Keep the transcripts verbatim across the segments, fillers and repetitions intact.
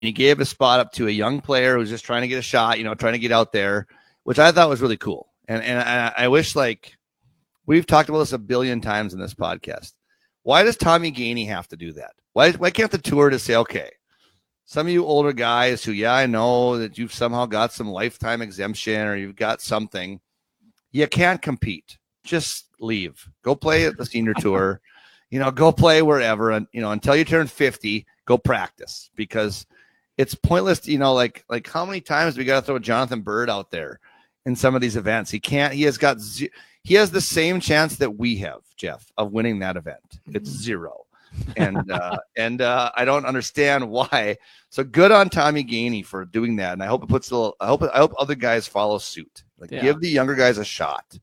he gave a spot up to a young player who's just trying to get a shot, you know, trying to get out there, which I thought was really cool. And and I, I wish, like, we've talked about this a billion times in this podcast. Why does Tommy Gainey have to do that? Why why can't the tour just say, okay, some of you older guys who, yeah, I know that you've somehow got some lifetime exemption or you've got something, you can't compete. Just leave. Go play at the senior tour. You know, go play wherever. And, you know, until you turn fifty, go practice, because it's pointless. You know, like, like how many times do we got to throw Jonathan Bird out there in some of these events? He can't, he has got, he has the same chance that we have, Jeff, of winning that event. It's zero. and, uh, and, uh, I don't understand why. So good on Tommy Gainey for doing that. And I hope it puts a little, I hope, I hope other guys follow suit. Like, yeah. Give the younger guys a shot.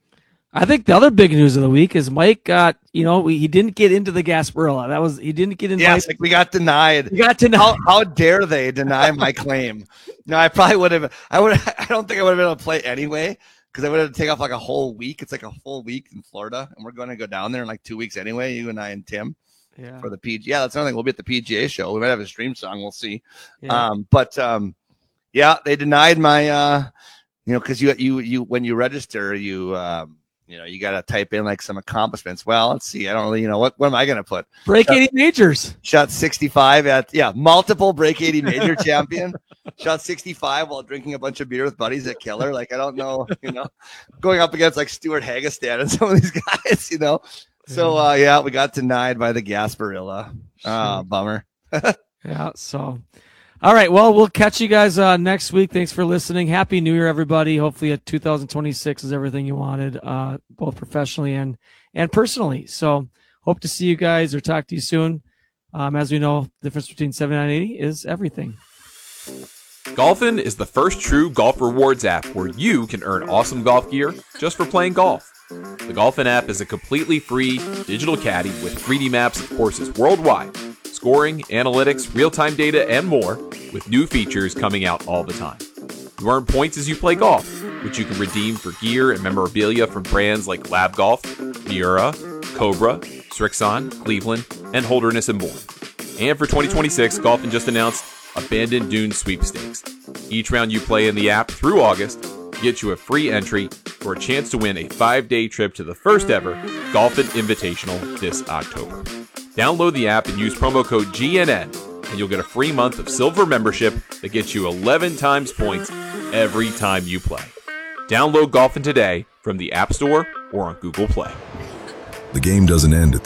I think the other big news of the week is Mike got, you know, he didn't get into the Gasparilla. That was, he didn't get into. Yes, like we got denied. We got denied. How, how dare they deny my claim? No, I probably would have, I would, I don't think I would have been able to play anyway, because I would have to take off like a whole week. It's like a full week in Florida, and we're going to go down there in like two weeks anyway, you and I and Tim. Yeah. For the P G A. Yeah, that's another thing. We'll be at the P G A show. We might have a stream song. We'll see. Yeah. Um, but um, yeah, they denied my, uh, you know, because you, you, you, when you register, you, um, you know, you got to type in like some accomplishments. Well, let's see. I don't really, you know, what, what am I going to put? Break shot, eighty majors. Shot sixty-five at, yeah, multiple break eighty major champion. Shot sixty-five while drinking a bunch of beer with buddies at Keller. Like, I don't know, you know, going up against like Stuart Hagestan and some of these guys, you know. So, uh, yeah, we got denied by the Gasparilla. Ah, uh, bummer. Yeah, so. All right, well, we'll catch you guys uh, next week. Thanks for listening. Happy New Year, everybody. Hopefully a two thousand twenty-six is everything you wanted, uh, both professionally and, and personally. So hope to see you guys or talk to you soon. Um, as we know, the difference between seventy-nine and eighty is everything. Golfin is the first true golf rewards app where you can earn awesome golf gear just for playing golf. The Golfin app is a completely free digital caddy with three D maps of courses worldwide, scoring, analytics, real-time data, and more, with new features coming out all the time. You earn points as you play golf, which you can redeem for gear and memorabilia from brands like Lab Golf, Miura, Cobra, Strixon, Cleveland, and Holderness and Bourne. And for twenty twenty-six, Golfin just announced Abandoned Dunes Sweepstakes. Each round you play in the app through August gets you a free entry for a chance to win a five-day trip to the first ever Golfin Invitational this October. Download the app and use promo code G N N, and you'll get a free month of silver membership that gets you eleven times points every time you play. Download Golfin today from the App Store or on Google Play. The game doesn't end at